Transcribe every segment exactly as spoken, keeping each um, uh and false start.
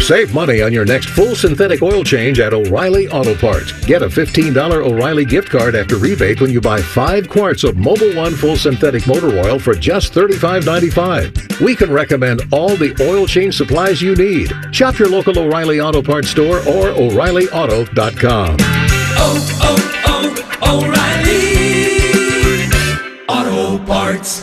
Save money on your next full synthetic oil change at O'Reilly Auto Parts. Get a fifteen dollars O'Reilly gift card after rebate when you buy five quarts of Mobil One full synthetic motor oil for just thirty-five ninety-five. We can recommend all the oil change supplies you need. Shop your local O'Reilly Auto Parts store or O'Reilly Auto dot com. Oh, oh, oh, O'Reilly Auto Parts.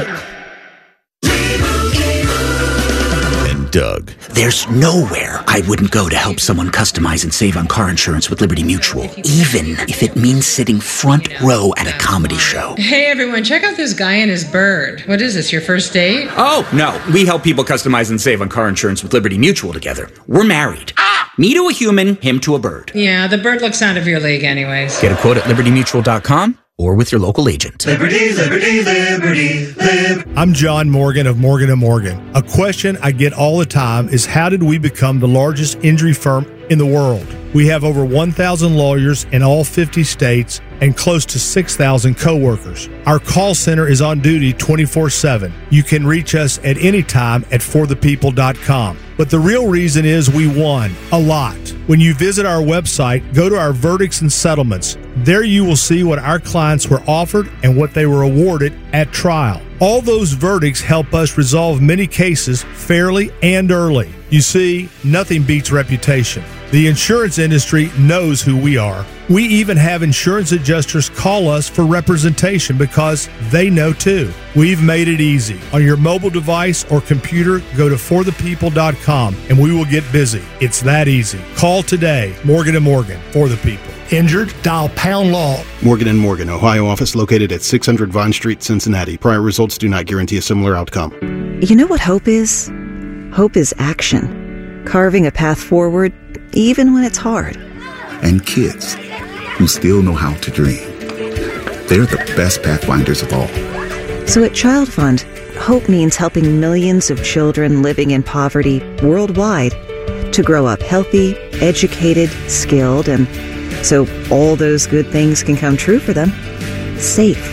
Doug. There's nowhere I wouldn't go to help someone customize and save on car insurance with Liberty Mutual, even if it means sitting front row at a comedy show. Hey everyone, check out this guy and his bird. What is this, your first date? Oh, no. We help people customize and save on car insurance with Liberty Mutual together. We're married. Ah! Me to a human, him to a bird. Yeah, the bird looks out of your league anyways. Get a quote at liberty mutual dot com or with your local agent. Liberty, liberty, liberty, lib. I'm John Morgan of Morgan and Morgan. A question I get all the time is, how did we become the largest injury firm in the world? We have over one thousand lawyers in all fifty states and close to six thousand coworkers. Our call center is on duty twenty-four seven. You can reach us at any time at for the people dot com. But the real reason is we won a lot. When you visit our website, go to our verdicts and settlements. There you will see what our clients were offered and what they were awarded at trial. All those verdicts help us resolve many cases fairly and early. You see, nothing beats reputation. The insurance industry knows who we are. We even have insurance adjusters call us for representation because they know too. We've made it easy. On your mobile device or computer, go to for the people dot com and we will get busy. It's that easy. Call today. Morgan and Morgan, for the people. Injured? Dial pound law. Morgan and Morgan, Ohio office located at six hundred Vine Street, Cincinnati. Prior results do not guarantee a similar outcome. You know what hope is? Hope is action. Carving a path forward, even when it's hard. And kids who still know how to dream. They're the best pathfinders of all. So at Child Fund, hope means helping millions of children living in poverty worldwide to grow up healthy, educated, skilled, and so all those good things can come true for them. Safe.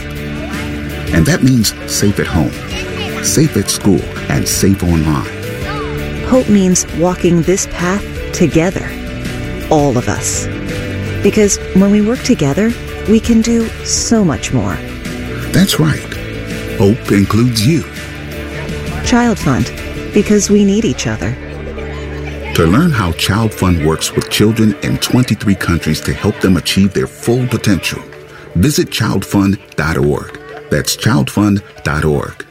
And that means safe at home, safe at school, and safe online. Hope means walking this path together. All of us. Because when we work together, we can do so much more. That's right. Hope includes you. Child Fund. Because we need each other. To learn how Child Fund works with children in twenty-three countries to help them achieve their full potential, visit child fund dot org. That's child fund dot org.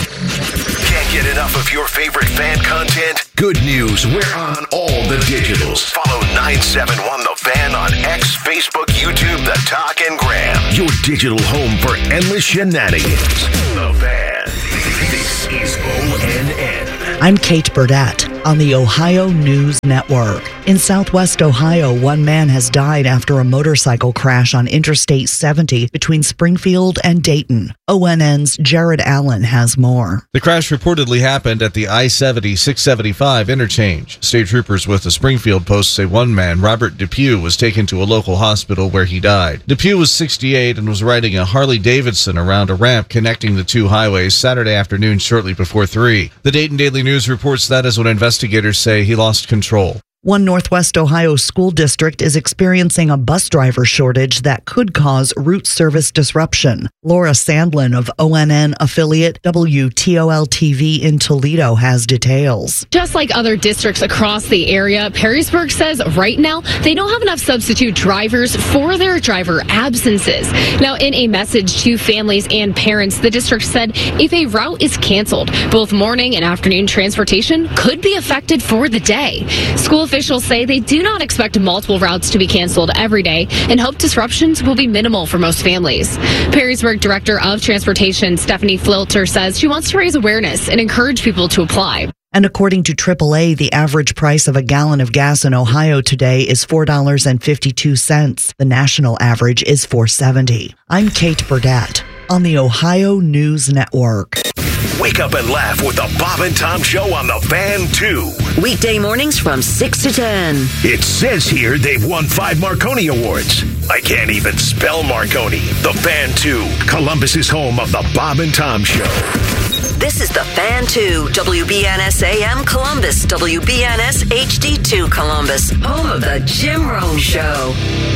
Can't get enough of your favorite fan content? Good news, we're on all the digitals. Follow nine seven one The Fan on X, Facebook, YouTube, The Talk, and Gram. Your digital home for endless shenanigans. The Fan. This is O N N. I'm Kate Burdett on the Ohio News Network. In Southwest Ohio, one man has died after a motorcycle crash on Interstate seventy between Springfield and Dayton. O N N's Jared Allen has more. The crash reportedly happened at the I seventy six seventy-five interchange. State troopers with the Springfield post say one man, Robert Depew, was taken to a local hospital where he died. Depew was sixty-eight and was riding a Harley Davidson around a ramp connecting the two highways Saturday afternoon shortly before three. The Dayton Daily News reports that is when investigators say he lost control. One Northwest Ohio school district is experiencing a bus driver shortage that could cause route service disruption. Laura Sandlin of O N N affiliate W T O L T V in Toledo has details. Just like other districts across the area, Perrysburg says right now they don't have enough substitute drivers for their driver absences. Now, in a message to families and parents, the district said if a route is canceled, both morning and afternoon transportation could be affected for the day. School officials say they do not expect multiple routes to be canceled every day and hope disruptions will be minimal for most families. Perrysburg Director of Transportation Stephanie Flilter says she wants to raise awareness and encourage people to apply. And according to triple A, the average price of a gallon of gas in Ohio today is four dollars and fifty-two cents. The national average is four dollars and seventy cents. I'm Kate Burdett on the Ohio News Network. Wake up and laugh with the Bob and Tom Show on The Fan two. Weekday mornings from six to ten. It says here they've won five Marconi Awards. I can't even spell Marconi. The Fan two, Columbus's home of The Bob and Tom Show. This is the Fan two, W B N S A M Columbus, W B N S H D two Columbus, home of the Jim Rome Show.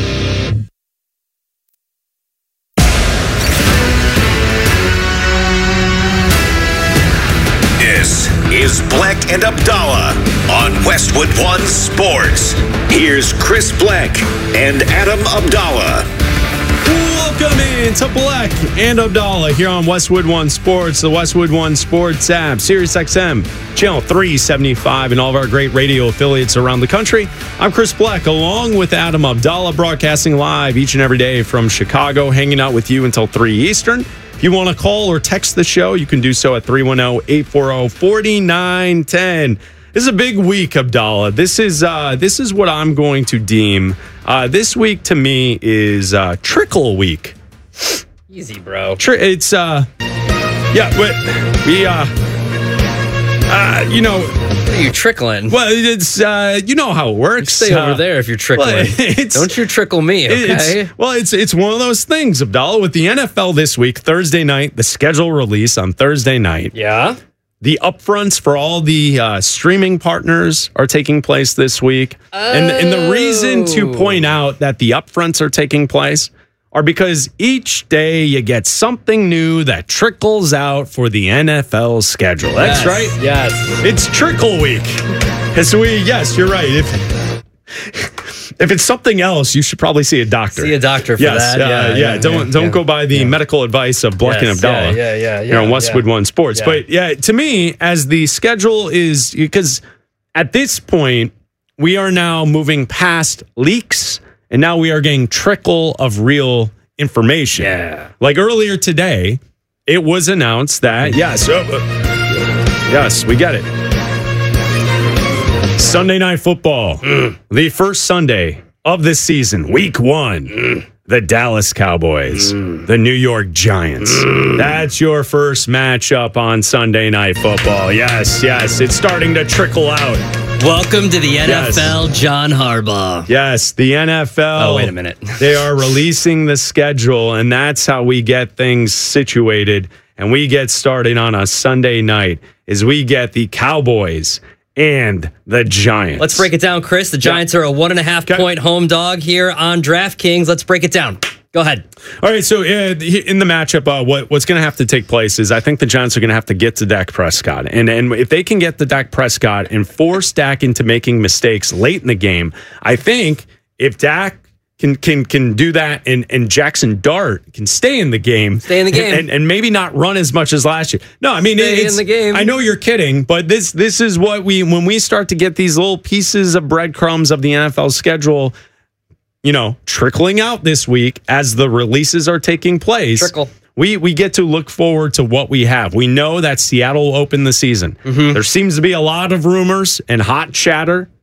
This is Bleck and Abdallah on Westwood One Sports. Here's Chris Bleck and Adam Abdallah. Welcome in to Bleck and Abdallah here on Westwood One Sports, the Westwood One Sports app, Sirius X M, channel three seventy-five, and all of our great radio affiliates around the country. I'm Chris Bleck, along with Adam Abdallah, broadcasting live each and every day from Chicago, hanging out with you until three Eastern. If you want to call or text the show, you can do so at three one zero, eight four zero, four nine one zero. This is a big week, Abdallah. This is uh, this is what I'm going to deem. Uh, this week to me is uh, trickle week. Easy, bro. Tri- it's uh, yeah, but we uh, uh, you know. What are you trickling? Well, it's uh, you know how it works. You stay uh, over there if you're trickling. Well, Don't you trickle me, okay? It's, well, it's it's one of those things, Abdallah. With the N F L this week, Thursday night, the schedule release on Thursday night. Yeah. The upfronts for all the uh, streaming partners are taking place this week. Oh. And, and the reason to point out that the upfronts are taking place are because each day you get something new that trickles out for the N F L schedule. That's yes. right. Yes. It's trickle week. So we, yes, you're right. If, if it's something else, you should probably see a doctor. See a doctor for yes, that. Uh, yeah, yeah, yeah. Don't yeah, don't yeah. go by the yeah. medical advice of Bleck yes, and Abdallah. Yeah, yeah, yeah. Here on Westwood yeah. One Sports. Yeah. But yeah, to me, as the schedule is, because at this point, we are now moving past leaks, and now we are getting trickle of real information. Yeah. Like earlier today, it was announced that, yes, uh, yes, we get it. Sunday Night Football, mm. the first Sunday of this season, week one. Mm. The Dallas Cowboys, mm. the New York Giants. Mm. That's your first matchup on Sunday Night Football. Yes, yes, it's starting to trickle out. Welcome to the N F L, yes. John Harbaugh. Yes, the N F L. Oh, wait a minute. They are releasing the schedule, and that's how we get things situated. And we get started on a Sunday night, is we get the Cowboys and the Giants. Let's break it down, Chris. The Giants yeah. are a one and a half okay. point home dog here on DraftKings. Let's break it down. Go ahead. All right, so uh, in the matchup, uh, what, what's going to have to take place is I think the Giants are going to have to get to Dak Prescott. And, and if they can get to Dak Prescott and force Dak into making mistakes late in the game, I think if Dak can can can do that and, and Jackson Dart can stay in the game. Stay in the game. And, and maybe not run as much as last year. No, I mean, stay it's, in the game. I know you're kidding, but this this is what we, when we start to get these little pieces of breadcrumbs of the N F L schedule, you know, trickling out this week as the releases are taking place. Trickle. We we get to look forward to what we have. We know that Seattle will open the season. Mm-hmm. There seems to be a lot of rumors and hot chatter